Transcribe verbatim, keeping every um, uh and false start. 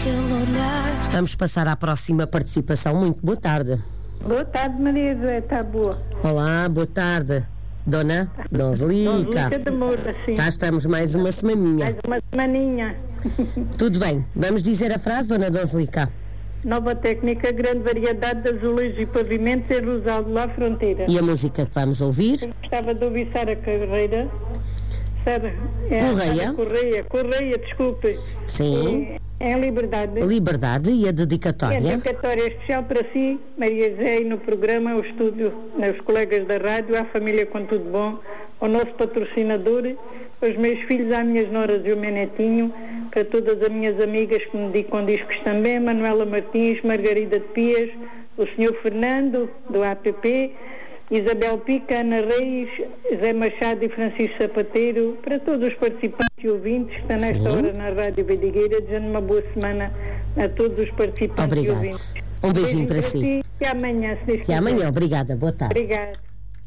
Vamos passar à próxima participação. Muito boa tarde. Boa tarde, Maria José, está boa? Olá, boa tarde, Dona Donzelica. Donzelica de Moura, sim. Cá estamos mais uma semaninha. Mais uma semaninha. Tudo bem, vamos dizer a frase, Dona Donzelica? Nova técnica, grande variedade de azulejos e pavimentos em Rosal, lá fronteira. E a música que vamos ouvir? Eu gostava de ouvir Sara Carreira. Sara, é, Correia. Sara Correia, Correia, desculpe. Sim. É, em Liberdade. Liberdade e a É dedicatória? dedicatória especial para si, Maria José, e no programa, o estúdio, os colegas da rádio, à família com tudo bom, ao nosso patrocinador, aos meus filhos, às minhas noras e ao meu netinho, para todas as minhas amigas que me dedicam discos também, Manuela Martins, Margarida de Pias, o senhor Fernando, do A P P, Isabel Pica, Ana Reis, Zé Machado e Francisco Sapateiro, para todos os participantes e ouvintes que estão nesta Sim. hora na Rádio Bedigueira, desejando uma boa semana a todos os participantes Obrigado. e ouvintes. Um beijinho para si. Até amanhã, se Deus Até quiser. amanhã, obrigada, boa tarde. Obrigada.